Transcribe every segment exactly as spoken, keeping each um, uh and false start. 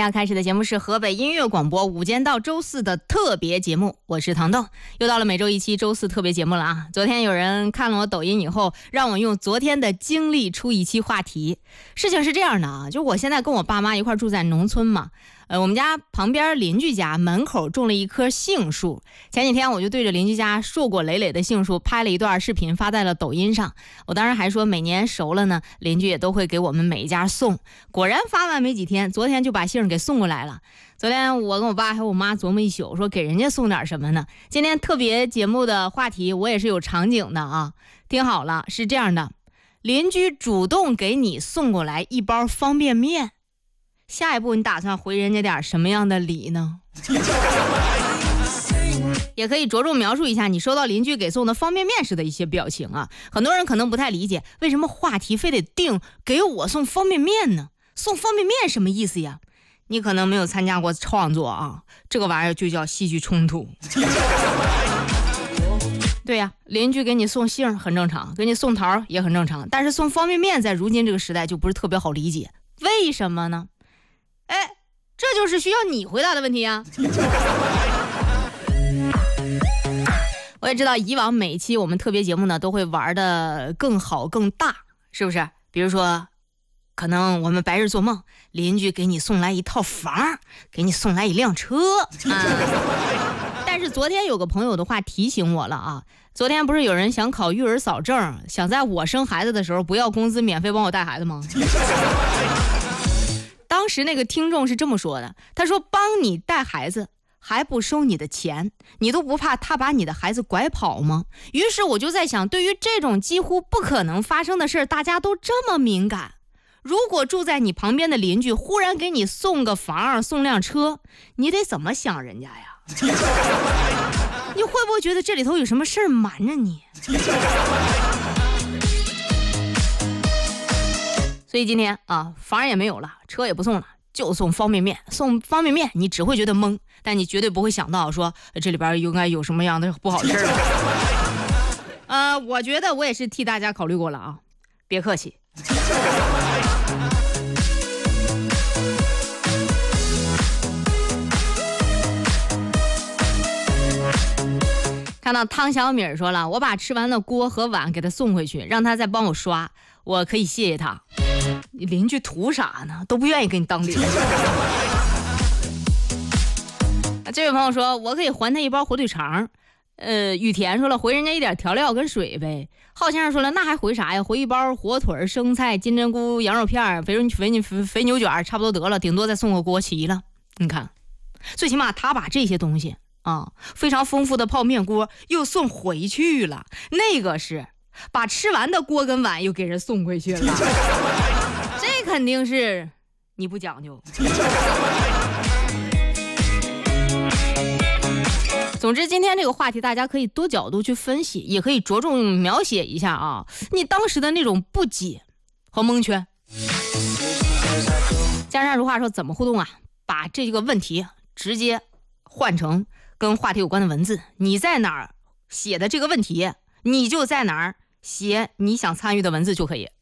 要开始的节目是河北音乐广播午间到周四的特别节目，我是糖豆，又到了每周一期周四特别节目了啊！昨天有人看了我抖音以后，让我用昨天的经历出一期话题。事情是这样的啊，就我现在跟我爸妈一块住在农村嘛，呃，我们家旁边邻居家门口种了一棵杏树。前几天我就对着邻居家硕果累累的杏树拍了一段视频，发在了抖音上。我当时还说，每年熟了呢，邻居也都会给我们每一家送。果然发完没几天，昨天就把杏给送过来了。昨天我跟我爸还有我妈琢磨一宿，说给人家送点什么呢？今天特别节目的话题我也是有场景的啊，听好了，是这样的：邻居主动给你送过来一包方便面，下一步你打算回人家点什么样的礼呢？也可以着重描述一下你收到邻居给送的方便面时的一些表情啊。很多人可能不太理解，为什么话题非得定给我送方便面呢？送方便面什么意思呀？你可能没有参加过创作啊，这个玩意儿就叫戏剧冲突。对呀、啊，邻居给你送杏很正常，给你送桃也很正常，但是送方便面在如今这个时代就不是特别好理解，为什么呢？哎，这就是需要你回答的问题啊。我也知道以往每一期我们特别节目呢都会玩的更好更大，是不是？比如说可能我们白日做梦，邻居给你送来一套房，给你送来一辆车啊。但是昨天有个朋友的话提醒我了啊，昨天不是有人想考育儿嫂证，想在我生孩子的时候不要工资免费帮我带孩子吗？当时那个听众是这么说的，他说帮你带孩子还不收你的钱，你都不怕他把你的孩子拐跑吗？于是我就在想，对于这种几乎不可能发生的事，大家都这么敏感，如果住在你旁边的邻居忽然给你送个房送辆车，你得怎么想人家呀？你会不会觉得这里头有什么事儿瞒着你？所以今天啊，房也没有了，车也不送了，就送方便面。送方便面你只会觉得懵，但你绝对不会想到说这里边应该有什么样的不好的事儿。呃，我觉得我也是替大家考虑过了啊，别客气。看到汤小米说了，我把吃完的锅和碗给他送回去，让他再帮我刷，我可以谢谢他。你邻居图啥呢？都不愿意给你当邻居。这位朋友说，我可以还他一包火腿肠。呃，雨田说了，回人家一点调料跟水呗。浩先生说了，那还回啥呀？回一包火腿、生菜、金针菇、羊肉片、肥肥肥肥牛卷，差不多得了，顶多再送个锅齐了。你看，最起码他把这些东西啊，非常丰富的泡面锅又送回去了，那个是把吃完的锅跟碗又给人送回去了。这肯定是你不讲究。总之今天这个话题大家可以多角度去分析，也可以着重描写一下啊，你当时的那种不解和蒙圈。江山如画说怎么互动啊，把这个问题直接换成跟话题有关的文字，你在哪儿写的这个问题，你就在哪儿写你想参与的文字就可以。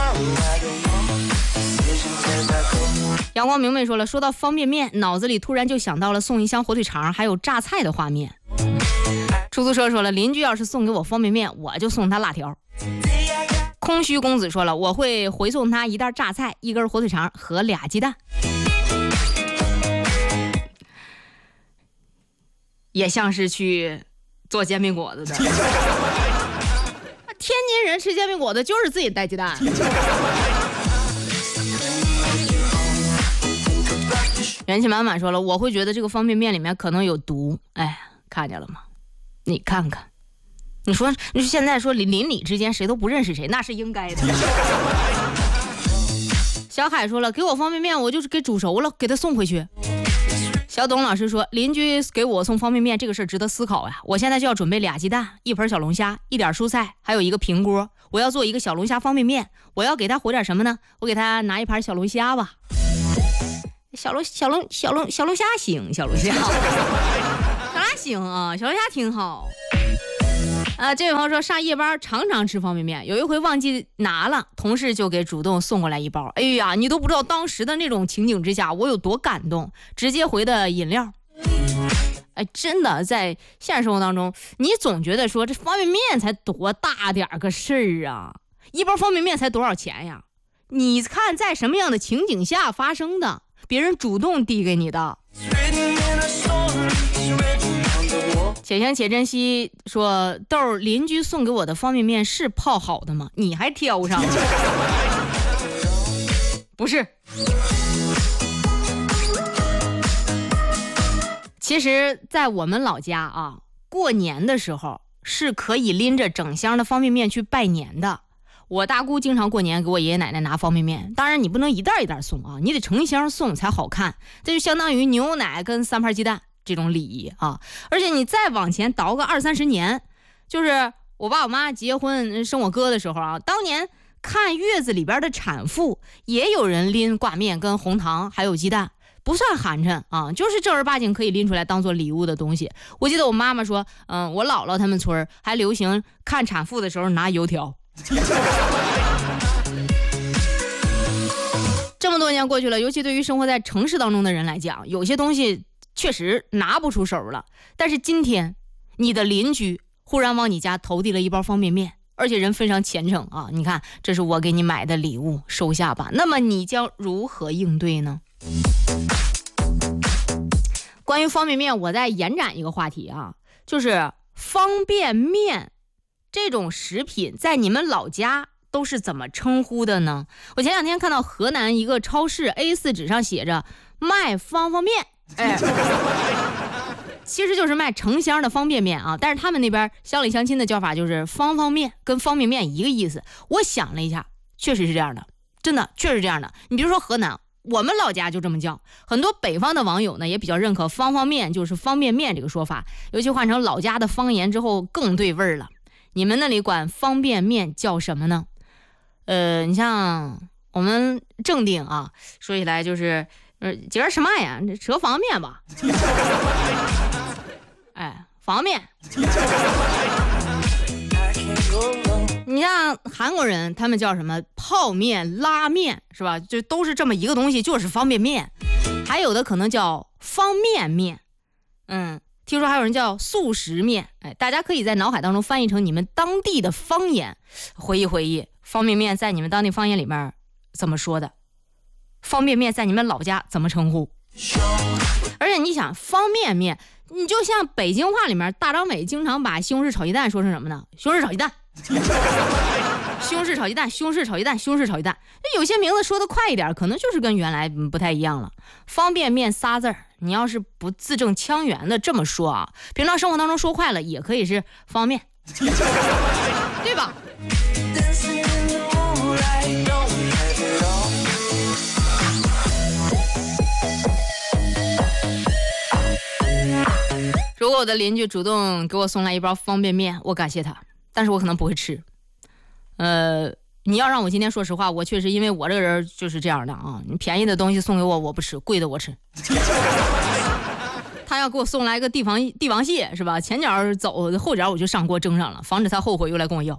阳光明媚说了，说到方便面，脑子里突然就想到了送一箱火腿肠还有榨菜的画面。出租车说了，邻居要是送给我方便面，我就送他辣条。空虚公子说了，我会回送他一袋榨菜、一根火腿肠和俩鸡蛋。也像是去做煎饼果子的。天津人吃煎饼果子就是自己带鸡蛋。元气满满说了，我会觉得这个方便面里面可能有毒。哎，看见了吗？你看看，你说你说现在说邻邻里之间谁都不认识谁，那是应该的。小海说了，给我方便面我就是给煮熟了给他送回去。小董老师说，邻居给我送方便面这个事值得思考呀。我现在就要准备俩鸡蛋、一盆小龙虾、一点蔬菜，还有一个平锅。我要做一个小龙虾方便面，我要给他回点什么呢？我给他拿一盘小龙虾吧。小龙小龙小龙小龙虾行，小龙虾小龙虾行啊，小龙虾挺好。 啊，这位朋友说上夜班常常吃方便面，有一回忘记拿了，同事就给主动送过来一包。哎呀，你都不知道当时的那种情景之下我有多感动，直接回的饮料。哎，真的在现实生活当中，你总觉得说这方便面才多大点个事儿啊，一包方便面才多少钱呀？你看在什么样的情景下发生的，别人主动递给你的。且行且珍惜说，豆邻居送给我的方便面是泡好的吗？你还挑上了？不是。其实在我们老家啊，过年的时候是可以拎着整箱的方便面去拜年的。我大姑经常过年给我爷爷奶奶拿方便面，当然你不能一袋一袋送啊，你得成箱送才好看，这就相当于牛奶跟三盘鸡蛋这种礼仪啊。而且你再往前倒个二三十年，就是我爸我妈结婚生我哥的时候啊，当年看月子里边的产妇也有人拎挂面跟红糖还有鸡蛋，不算寒碜啊，就是正儿八经可以拎出来当做礼物的东西。我记得我妈妈说，嗯，我姥姥他们村还流行看产妇的时候拿油条。这么多年过去了，尤其对于生活在城市当中的人来讲，有些东西确实拿不出手了。但是今天你的邻居忽然往你家投递了一包方便面，而且人非常虔诚啊，你看这是我给你买的礼物，收下吧。那么你将如何应对呢？关于方便面，我再延展一个话题啊，就是方便面这种食品在你们老家都是怎么称呼的呢？我前两天看到河南一个超市 A 四 纸上写着卖方方面，哎，其实就是卖成箱的方便面啊，但是他们那边乡里乡亲的叫法就是方方面，跟方便面一个意思。我想了一下，确实是这样的，真的确实是这样的。你比如说河南，我们老家就这么叫，很多北方的网友呢也比较认可方方面就是方便面这个说法，尤其换成老家的方言之后更对味儿了。你们那里管方便面叫什么呢？呃，你像我们正定啊，说起来就是呃，今儿什么呀？这蛇方面吧？哎，方便。你像韩国人，他们叫什么泡面、拉面，是吧？就都是这么一个东西，就是方便面。还有的可能叫方面面，嗯。听说还有人叫速食面，哎，大家可以在脑海当中翻译成你们当地的方言，回忆回忆方便面在你们当地方言里面怎么说的，方便面在你们老家怎么称呼。而且你想方便面，你就像北京话里面大张伟经常把西红柿炒鸡蛋说成什么呢？西红柿炒鸡蛋西红柿炒鸡蛋西红柿炒鸡蛋西红柿炒鸡蛋，有些名字说的快一点，可能就是跟原来不太一样了。方便面仨字儿，你要是不字正腔圆的这么说啊，平常生活当中说快了也可以是方便对吧？如果我的邻居主动给我送来一包方便面，我感谢他，但是我可能不会吃。呃，你要让我今天说实话，我确实因为我这个人就是这样的啊，你便宜的东西送给我我不吃，贵的我吃。他要给我送来一个帝王帝王蟹是吧？前脚走，后脚我就上锅蒸上了，防止他后悔又来跟我要。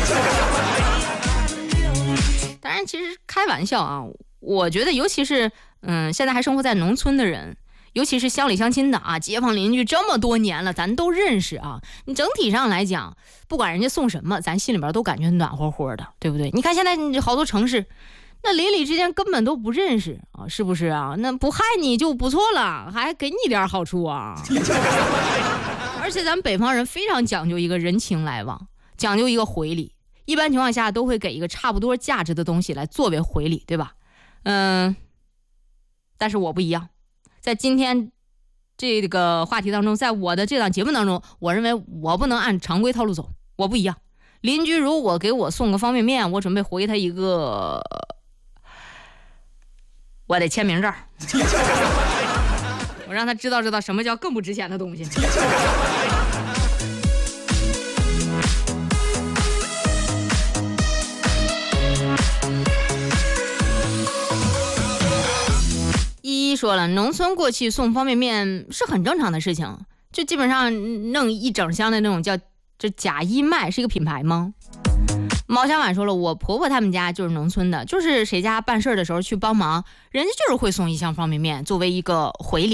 当然，其实开玩笑啊，我觉得尤其是嗯，现在还生活在农村的人。尤其是乡里乡亲的啊，街坊邻居这么多年了，咱都认识啊。你整体上来讲，不管人家送什么，咱心里边都感觉暖和和的，对不对？你看现在好多城市，那邻里之间根本都不认识啊，是不是啊？那不害你就不错了，还给你点好处啊。而且咱们北方人非常讲究一个人情来往，讲究一个回礼，一般情况下都会给一个差不多价值的东西来作为回礼，对吧？嗯，但是我不一样。在今天这个话题当中，在我的这档节目当中，我认为我不能按常规套路走，我不一样。邻居如果给我送个方便面，我准备回他一个，我得签名证，我让他知道知道什么叫更不值钱的东西。依依说了，农村过去送方便面是很正常的事情，就基本上弄一整箱的那种叫这贾一麦是一个品牌吗？毛小婉说了，我婆婆他们家就是农村的，就是谁家办事的时候去帮忙，人家就是会送一箱方便面作为一个回礼。